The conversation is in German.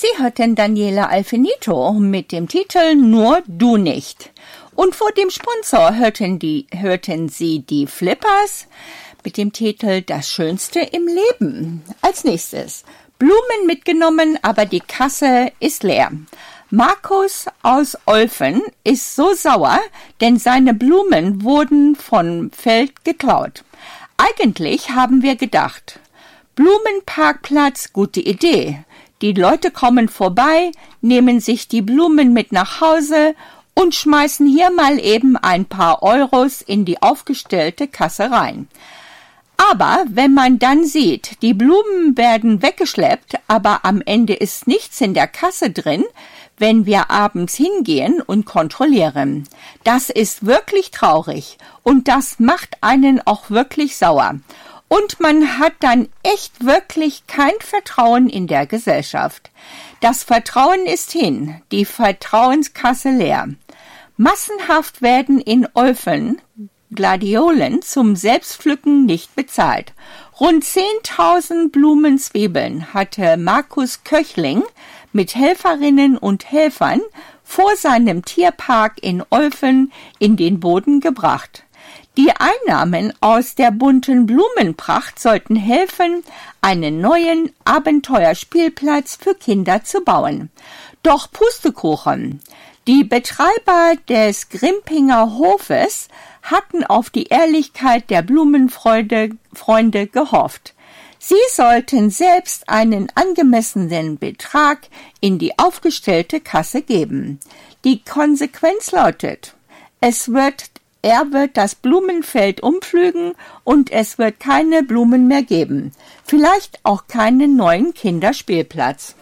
Sie hörten Daniela Alfinito mit dem Titel Nur du nicht. Und vor dem Sponsor hörten Sie die Flippers mit dem Titel Das Schönste im Leben. Als nächstes Blumen mitgenommen, aber die Kasse ist leer. Markus aus Olfen ist so sauer, denn seine Blumen wurden vom Feld geklaut. Eigentlich haben wir gedacht, Blumenparkplatz, gute Idee. Die Leute kommen vorbei, nehmen sich die Blumen mit nach Hause und schmeißen hier mal eben ein paar Euros in die aufgestellte Kasse rein. Aber wenn man dann sieht, die Blumen werden weggeschleppt, aber am Ende ist nichts in der Kasse drin, wenn wir abends hingehen und kontrollieren. Das ist wirklich traurig und das macht einen auch wirklich sauer. Und man hat dann echt wirklich kein Vertrauen in der Gesellschaft. Das Vertrauen ist hin, die Vertrauenskasse leer. Massenhaft werden in Olfen Gladiolen zum Selbstpflücken nicht bezahlt. Rund 10.000 Blumenzwiebeln hatte Markus Köchling mit Helferinnen und Helfern vor seinem Tierpark in Olfen in den Boden gebracht. Die Einnahmen aus der bunten Blumenpracht sollten helfen, einen neuen Abenteuerspielplatz für Kinder zu bauen. Doch Pustekuchen! Die Betreiber des Grimpinger Hofes hatten auf die Ehrlichkeit der Blumenfreunde gehofft. Sie sollten selbst einen angemessenen Betrag in die aufgestellte Kasse geben. Die Konsequenz lautet, er wird das Blumenfeld umpflügen und es wird keine Blumen mehr geben. Vielleicht auch keinen neuen Kinderspielplatz.